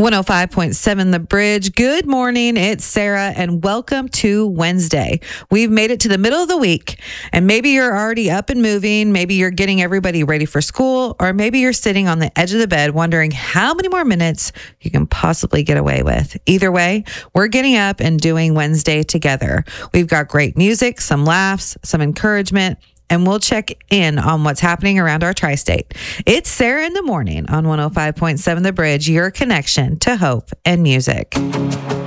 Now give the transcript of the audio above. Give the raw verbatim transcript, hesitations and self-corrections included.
one oh five point seven The Bridge. Good morning. It's Sarah, and welcome to Wednesday. We've made it to the middle of the week, and maybe you're already up and moving. Maybe you're getting everybody ready for school, or maybe you're sitting on the edge of the bed wondering how many more minutes you can possibly get away with. Either way, we're getting up and doing Wednesday together. We've got great music, some laughs, some encouragement, and we'll check in on what's happening around our tri-state. It's Sarah in the Morning on one oh five point seven The Bridge, your connection to hope and music.